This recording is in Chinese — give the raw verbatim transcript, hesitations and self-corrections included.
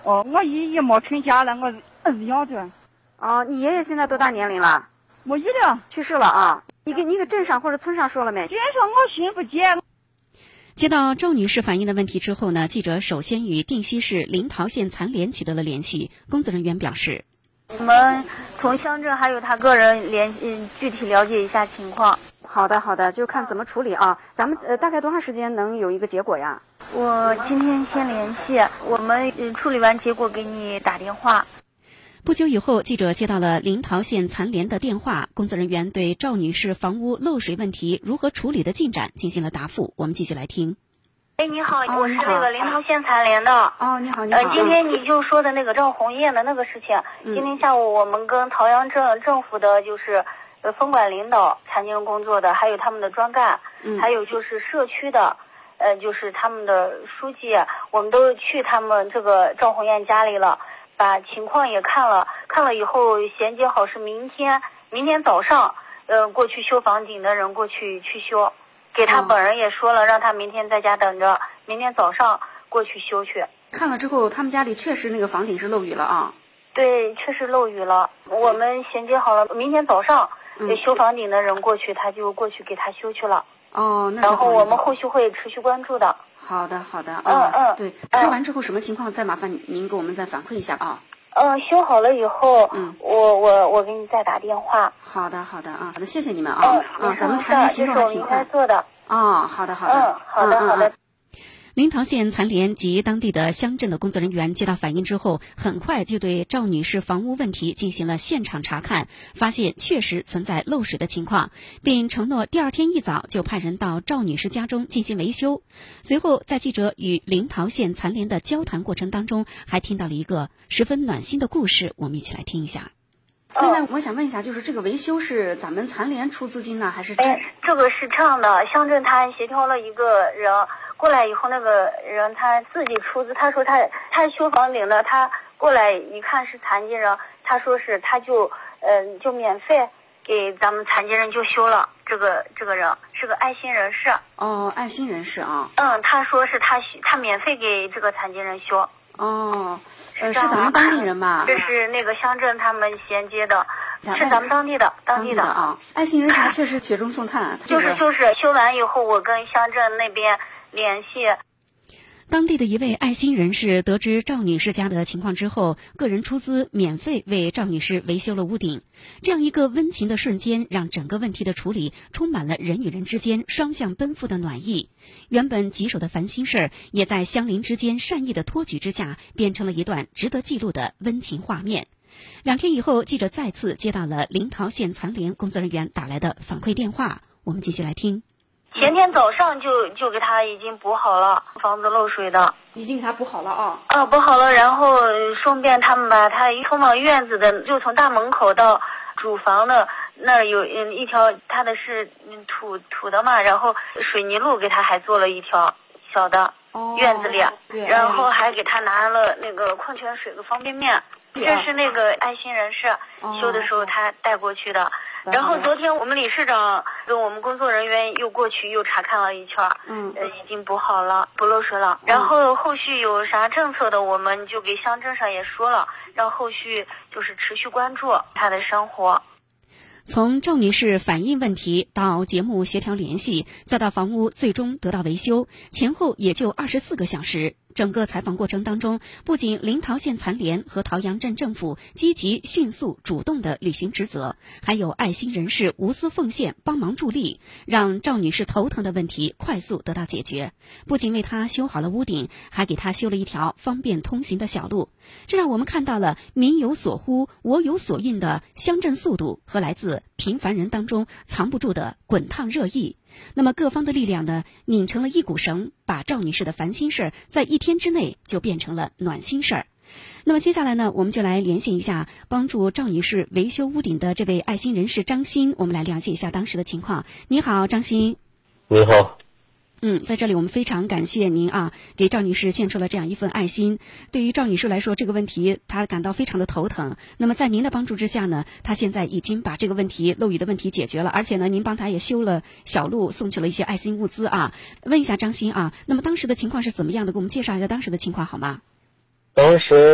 哦，我爷爷没成家了，我儿子养着。 哦，你爷爷现在多大年龄了？ 没有了， 去世了啊。你给你给镇上或者村上说了没？ 镇上我寻不见。 接到赵女士反映的问题之后呢，记者首先与定西市临洮县残联取得了联系。工作人员表示， 我们从乡镇还有他个人联嗯具体了解一下情况。 好的好的，就看怎么处理啊。咱们呃大概多长时间能有一个结果呀？ 我今天先联系，我们嗯处理完结果给你打电话。 不久以后，记者接到了临洮县残联的电话，工作人员对赵女士房屋漏水问题如何处理的进展进行了答复。我们继续来听。 哎，你好， 哦、 我是那个临洮县残联的。 哦，你好，你好。 呃，今天你就说的那个赵红艳的那个事情，嗯、今天下午我们跟桃阳镇政府的就是呃分管领导、残疾人工作的，还有他们的专干，嗯、还有就是社区的，呃，就是他们的书记，我们都去他们这个赵红艳家里了。把情况也看了，看了以后衔接好是明天，明天早上，呃，过去修房顶的人过去去修，给他本人也说了，让他明天在家等着，明天早上过去修去。 看了之后，他们家里确实那个房顶是漏雨了啊。 对，确实漏雨了。我们衔接好了，明天早上，嗯、修房顶的人过去，他就过去给他修去了。 哦，那然后我们后续会持续关注的。 好的，好的， 嗯嗯， 对，修完之后什么情况，再麻烦您给我们再反馈一下啊。 嗯，修好了以后，嗯，我我我给你再打电话。 好的，好的啊，好的，谢谢你们啊。 嗯， 啊，咱们残联行动还挺快。 做的。 哦，好的，好的。 嗯，好的，好的。 临洮县残联及当地的乡镇的工作人员接到反映之后，很快就对赵女士房屋问题进行了现场查看，发现确实存在漏水的情况，并承诺第二天一早就派人到赵女士家中进行维修。随后，在记者与临洮县残联的交谈过程当中，还听到了一个十分暖心的故事，我们一起来听一下。 另外，我想问一下，就是这个维修是咱们残联出资金呢，还是？ 哎，这个是这样的，乡镇他协调了一个人过来以后，那个人他自己出资，他说他他修房顶的，他过来一看是残疾人，他说是他就嗯、呃、就免费给咱们残疾人就修了。这个这个人是个爱心人士。 哦，爱心人士啊。 嗯，他说是他他免费给这个残疾人修。 哦，呃，是咱们当地人吧？ 这是那个乡镇他们衔接的，是咱们当地的， 当地的啊。爱心人士确实雪中送炭， 就是就是修完以后，我跟乡镇那边联系。 当地的一位爱心人士得知赵女士家的情况之后，个人出资免费为赵女士维修了屋顶。这样一个温情的瞬间，让整个问题的处理充满了人与人之间双向奔赴的暖意。原本棘手的烦心事儿，也在乡邻之间善意的托举之下，变成了一段值得记录的温情画面。两天以后，记者再次接到了临洮县残联工作人员打来的反馈电话，我们继续来听。 前天早上就就给他已经补好了，房子漏水的已经给他补好了啊。 啊，补好了，然后顺便他们把他通往院子的，就从大门口到主房的那儿有嗯一条，他的是土土的嘛，然后水泥路给他还做了一条小的院子里，哦、然后还给他拿了那个矿泉水和方便面。这是那个爱心人士修的时候他带过去的。然后昨天我们理事长跟我们工作人员又过去又查看了一圈，嗯，呃，已经补好了，不漏水了。然后后续有啥政策的，我们就给乡镇上也说了，让后续就是持续关注他的生活。 从赵女士反映问题到节目协调联系，再到房屋最终得到维修，前后也就二十四个小时。整个采访过程当中，不仅临洮县残联和桃阳镇政府积极、迅速、主动地履行职责，还有爱心人士无私奉献、帮忙助力，让赵女士头疼的问题快速得到解决。不仅为她修好了屋顶，还给她修了一条方便通行的小路。这让我们看到了民有所呼，我有所应的乡镇速度和来自平凡人当中藏不住的滚烫热意。那么各方的力量呢，拧成了一股绳，把赵女士的烦心事儿在一天之内就变成了暖心事儿。那么接下来呢，我们就来联系一下帮助赵女士维修屋顶的这位爱心人士张鑫，我们来了解一下当时的情况。你好，张鑫。 你好。 嗯，在这里我们非常感谢您啊，给赵女士献出了这样一份爱心。对于赵女士来说，这个问题她感到非常的头疼。那么在您的帮助之下呢，她现在已经把这个问题漏雨的问题解决了，而且呢，您帮她也修了小路，送去了一些爱心物资啊。问一下张鑫啊，那么当时的情况是怎么样的？给我们介绍一下当时的情况好吗？ 当时